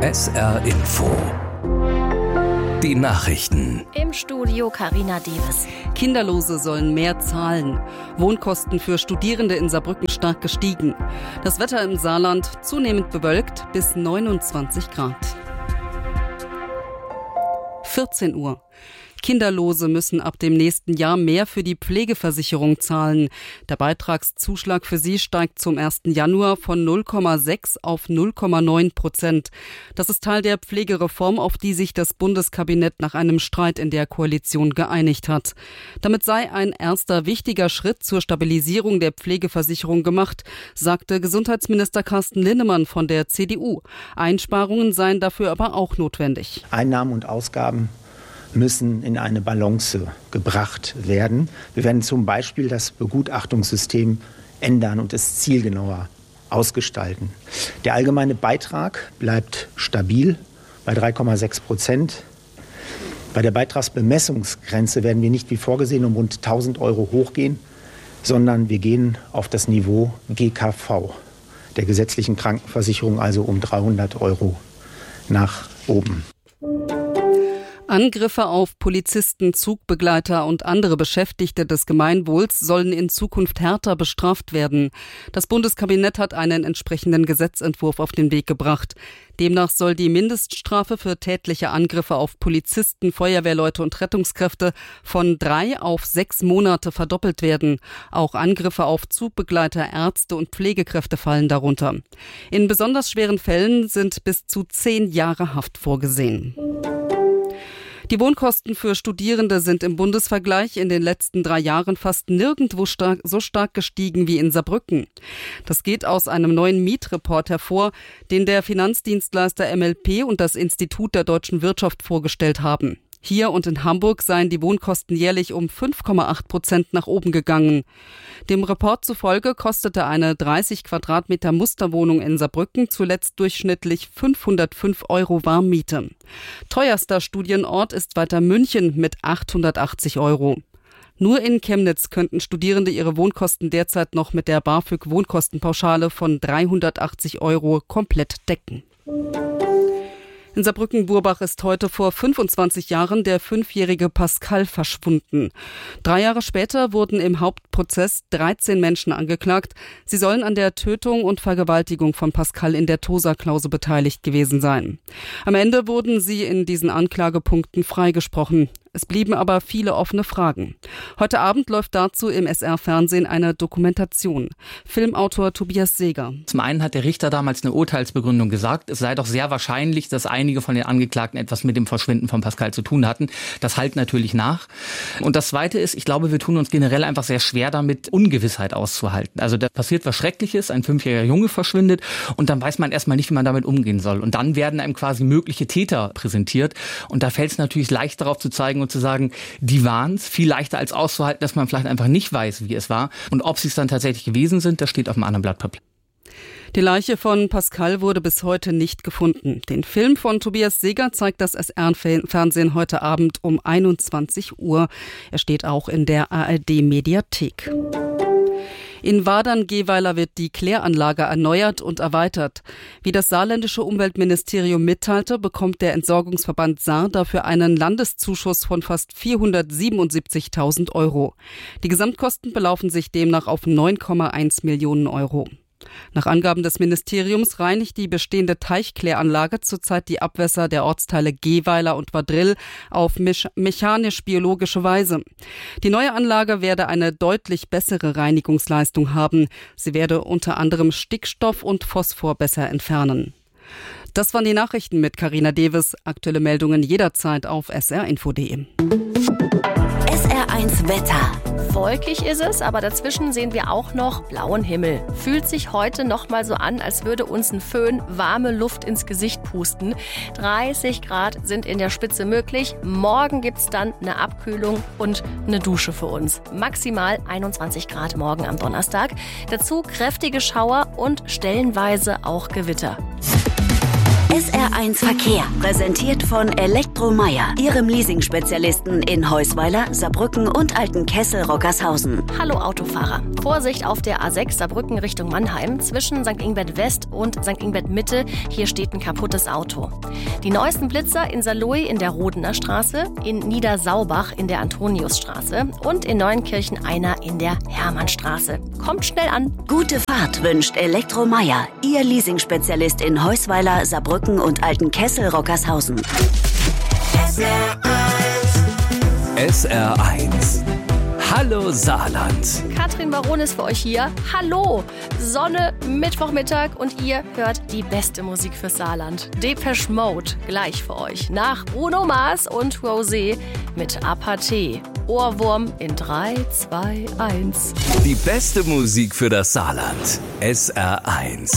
SR Info. Die Nachrichten. Im Studio Carina Deves. Kinderlose sollen mehr zahlen. Wohnkosten für Studierende in Saarbrücken stark gestiegen. Das Wetter im Saarland zunehmend bewölkt bis 29 Grad. 14 Uhr. Kinderlose müssen ab dem nächsten Jahr mehr für die Pflegeversicherung zahlen. Der Beitragszuschlag für sie steigt zum 1. Januar von 0,6 auf 0,9%. Das ist Teil der Pflegereform, auf die sich das Bundeskabinett nach einem Streit in der Koalition geeinigt hat. Damit sei ein erster wichtiger Schritt zur Stabilisierung der Pflegeversicherung gemacht, sagte Gesundheitsminister Carsten Linnemann von der CDU. Einsparungen seien dafür aber auch notwendig. Einnahmen und Ausgaben müssen in eine Balance gebracht werden. Wir werden zum Beispiel das Begutachtungssystem ändern und es zielgenauer ausgestalten. Der allgemeine Beitrag bleibt stabil bei 3,6%. Bei der Beitragsbemessungsgrenze werden wir nicht wie vorgesehen um rund 1.000 Euro hochgehen, sondern wir gehen auf das Niveau GKV der gesetzlichen Krankenversicherung, also um 300 Euro nach oben. Angriffe auf Polizisten, Zugbegleiter und andere Beschäftigte des Gemeinwohls sollen in Zukunft härter bestraft werden. Das Bundeskabinett hat einen entsprechenden Gesetzentwurf auf den Weg gebracht. Demnach soll die Mindeststrafe für tätliche Angriffe auf Polizisten, Feuerwehrleute und Rettungskräfte von 3 auf 6 Monate verdoppelt werden. Auch Angriffe auf Zugbegleiter, Ärzte und Pflegekräfte fallen darunter. In besonders schweren Fällen sind bis zu 10 Jahre Haft vorgesehen. Die Wohnkosten für Studierende sind im Bundesvergleich in den letzten 3 Jahren fast nirgendwo so stark gestiegen wie in Saarbrücken. Das geht aus einem neuen Mietreport hervor, den der Finanzdienstleister MLP und das Institut der deutschen Wirtschaft vorgestellt haben. Hier und in Hamburg seien die Wohnkosten jährlich um 5,8% nach oben gegangen. Dem Report zufolge kostete eine 30 Quadratmeter Musterwohnung in Saarbrücken zuletzt durchschnittlich 505 Euro Warmmiete. Teuerster Studienort ist weiter München mit 880 Euro. Nur in Chemnitz könnten Studierende ihre Wohnkosten derzeit noch mit der BAföG-Wohnkostenpauschale von 380 Euro komplett decken. In Saarbrücken-Burbach ist heute vor 25 Jahren der 5-jährige Pascal verschwunden. 3 Jahre später wurden im Hauptprozess 13 Menschen angeklagt. Sie sollen an der Tötung und Vergewaltigung von Pascal in der Tosa-Klause beteiligt gewesen sein. Am Ende wurden sie in diesen Anklagepunkten freigesprochen. Es blieben aber viele offene Fragen. Heute Abend läuft dazu im SR-Fernsehen eine Dokumentation. Filmautor Tobias Seeger. Zum einen hat der Richter damals eine Urteilsbegründung gesagt, es sei doch sehr wahrscheinlich, dass einige von den Angeklagten etwas mit dem Verschwinden von Pascal zu tun hatten. Das halt natürlich nach. Und das Zweite ist, ich glaube, wir tun uns generell einfach sehr schwer damit, Ungewissheit auszuhalten. Also da passiert was Schreckliches, ein 5-jähriger Junge verschwindet und dann weiß man erstmal nicht, wie man damit umgehen soll. Und dann werden einem quasi mögliche Täter präsentiert. Und da fällt es natürlich leicht darauf zu zeigen und zu sagen, die waren es, viel leichter als auszuhalten, dass man vielleicht einfach nicht weiß, wie es war. Und ob sie es dann tatsächlich gewesen sind, das steht auf einem anderen Blatt Papier. Die Leiche von Pascal wurde bis heute nicht gefunden. Den Film von Tobias Seeger zeigt das SR-Fernsehen heute Abend um 21 Uhr. Er steht auch in der ARD-Mediathek. In Wadern-Gehweiler wird die Kläranlage erneuert und erweitert. Wie das saarländische Umweltministerium mitteilte, bekommt der Entsorgungsverband Saar dafür einen Landeszuschuss von fast 477.000 Euro. Die Gesamtkosten belaufen sich demnach auf 9,1 Millionen Euro. Nach Angaben des Ministeriums reinigt die bestehende Teichkläranlage zurzeit die Abwässer der Ortsteile Gehweiler und Wadrill auf mechanisch-biologische Weise. Die neue Anlage werde eine deutlich bessere Reinigungsleistung haben. Sie werde unter anderem Stickstoff und Phosphor besser entfernen. Das waren die Nachrichten mit Carina Deves. Aktuelle Meldungen jederzeit auf srinfo.de. SR1 Wetter. Wolkig ist es, aber dazwischen sehen wir auch noch blauen Himmel. Fühlt sich heute noch mal so an, als würde uns ein Föhn warme Luft ins Gesicht pusten. 30 Grad sind in der Spitze möglich. Morgen gibt's dann eine Abkühlung und eine Dusche für uns. Maximal 21 Grad morgen am Donnerstag. Dazu kräftige Schauer und stellenweise auch Gewitter. SR1 Verkehr, präsentiert von Elektromeyer, Ihrem Leasing-Spezialisten in Heusweiler, Saarbrücken und Altenkessel-Rockershausen. Hallo Autofahrer. Vorsicht auf der A6 Saarbrücken Richtung Mannheim zwischen St. Ingbert West und St. Ingbert Mitte. Hier steht ein kaputtes Auto. Die neuesten Blitzer in Saarlouis in der Rodener Straße, in Niedersaubach in der Antoniusstraße und in Neuenkirchen einer in der Hermannstraße. Kommt schnell an. Gute Fahrt wünscht Elektromeier, Ihr Leasingspezialist in Heusweiler, Saarbrücken und Altenkessel-Rockershausen. SR1. Hallo Saarland. Katrin Baron ist für euch hier. Hallo! Sonne, Mittwochmittag und ihr hört die beste Musik für Saarland. Depeche Mode gleich für euch. Nach Bruno Mars und Rosé mit Aparté. Ohrwurm in 3, 2, 1. Die beste Musik für das Saarland. SR1.